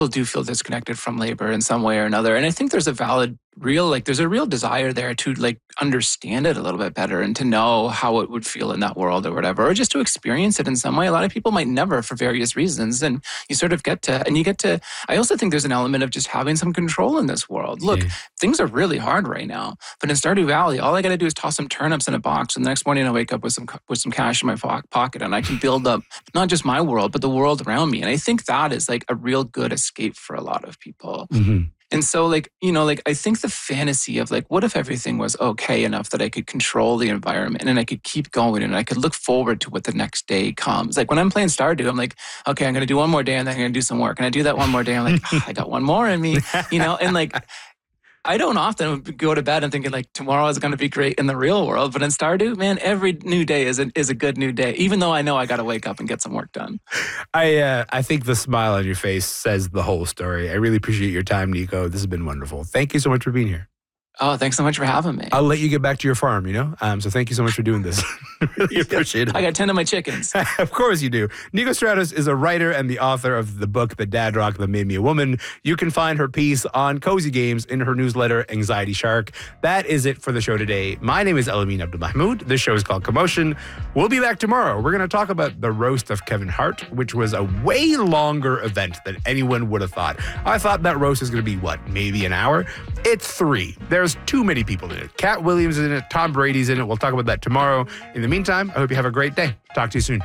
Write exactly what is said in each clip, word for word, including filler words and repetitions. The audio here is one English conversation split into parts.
do feel disconnected from labor in some way or another. And I think there's a valid, real, like there's a real desire there to like understand it a little bit better and to know how it would feel in that world or whatever, or just to experience it in some way. A lot of people might never for various reasons. And you sort of get to, and you get to, I also think there's an element of just having some control in this world. Look, yeah. Things are really hard right now, but in Stardew Valley, all I got to do is toss some turnips in a box. And the next morning I wake up with some, with some cash in my pocket and I can build up not just my world, but the world around me. And I think that is like a real good escape for a lot of people. Mm-hmm. And so like, you know, like I think the fantasy of like, what if everything was okay enough that I could control the environment and I could keep going and I could look forward to what the next day comes. Like when I'm playing Stardew, I'm like, okay, I'm going to do one more day and then I'm going to do some work. And I do that one more day. I'm like, oh, I got one more in me, you know, and like, I don't often go to bed and thinking like tomorrow is going to be great in the real world, but in Stardew, man, every new day is a, is a good new day, even though I know I got to wake up and get some work done. I uh, I think the smile on your face says the whole story. I really appreciate your time, Nico. This has been wonderful. Thank you so much for being here. Oh, thanks so much for having me. I'll let you get back to your farm, you know? Um, so thank you so much for doing this. Really appreciate it. I got to tend to my chickens. Of course you do. Nico Stratos is a writer and the author of the book, The Dad Rock That Made Me a Woman. You can find her piece on Cozy Games in her newsletter, Anxiety Shark. That is it for the show today. My name is Elamine Abdul-Mahmoud. This show is called Commotion. We'll be back tomorrow. We're going to talk about the roast of Kevin Hart, which was a way longer event than anyone would have thought. I thought that roast was going to be, what, maybe an hour? It's three. There's too many people in it. Cat Williams is in it. Tom Brady's in it. We'll talk about that tomorrow. In the meantime, I hope you have a great day. Talk to you soon.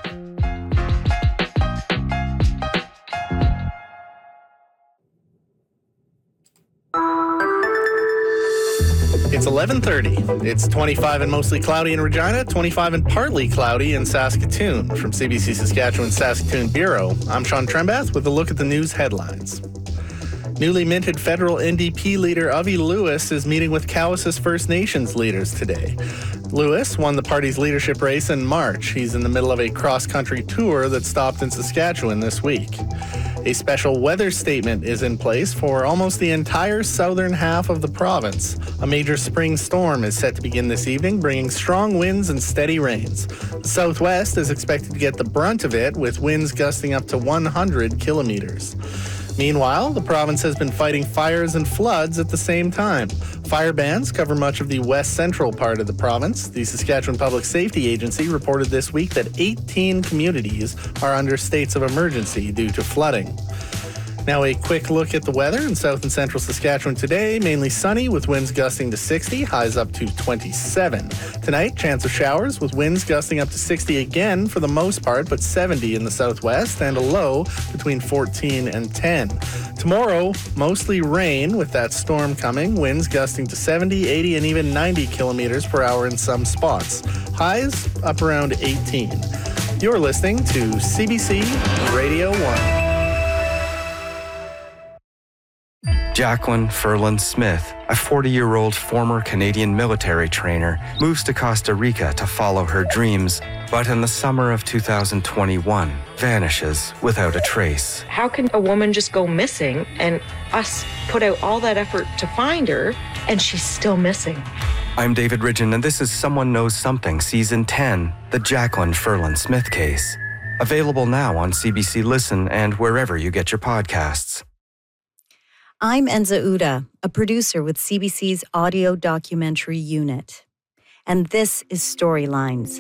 It's eleven thirty. It's twenty-five and mostly cloudy in Regina, twenty-five and partly cloudy in Saskatoon. From C B C Saskatchewan Saskatoon Bureau, I'm Sean Trembath with a look at the news headlines. Newly minted federal N D P leader Avi Lewis is meeting with Cowessess First Nations leaders today. Lewis won the party's leadership race in March. He's in the middle of a cross-country tour that stopped in Saskatchewan this week. A special weather statement is in place for almost the entire southern half of the province. A major spring storm is set to begin this evening, bringing strong winds and steady rains. The southwest is expected to get the brunt of it, with winds gusting up to one hundred kilometers. Meanwhile, the province has been fighting fires and floods at the same time. Fire bans cover much of the west central part of the province. The Saskatchewan Public Safety Agency reported this week that eighteen communities are under states of emergency due to flooding. Now a quick look at the weather in south and central Saskatchewan today. Mainly sunny with winds gusting to sixty, highs up to twenty-seven. Tonight, chance of showers with winds gusting up to sixty again for the most part, but seventy in the southwest and a low between fourteen and ten. Tomorrow, mostly rain with that storm coming. Winds gusting to seventy, eighty, and even ninety kilometers per hour in some spots. Highs up around eighteen. You're listening to C B C Radio one. Jacqueline Ferland Smith, a forty-year-old former Canadian military trainer, moves to Costa Rica to follow her dreams, but in the summer of two thousand twenty-one, vanishes without a trace. How can a woman just go missing and us put out all that effort to find her and she's still missing? I'm David Ridgen, and this is Someone Knows Something, Season ten, The Jacqueline Ferland Smith Case. Available now on C B C Listen and wherever you get your podcasts. I'm Enza Uda, a producer with C B C's audio documentary unit. And this is Storylines.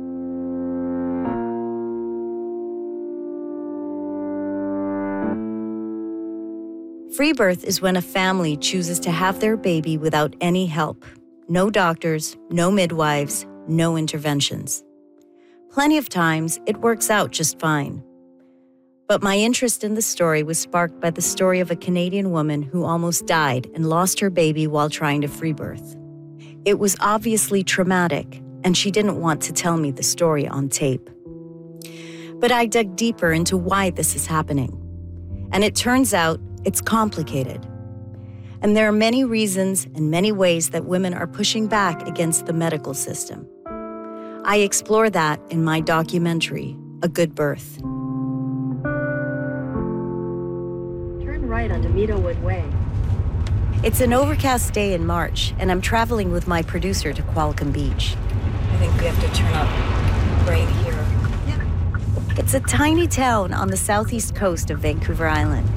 Free birth is when a family chooses to have their baby without any help. No doctors, no midwives, no interventions. Plenty of times, it works out just fine. But my interest in the story was sparked by the story of a Canadian woman who almost died and lost her baby while trying to free birth. It was obviously traumatic, and she didn't want to tell me the story on tape. But I dug deeper into why this is happening. And it turns out it's complicated. And there are many reasons and many ways that women are pushing back against the medical system. I explore that in my documentary, A Good Birth. Right onto Meadowwood Way. It's an overcast day in March, and I'm traveling with my producer to Qualicum Beach. I think we have to turn up right here. It's a tiny town on the southeast coast of Vancouver Island.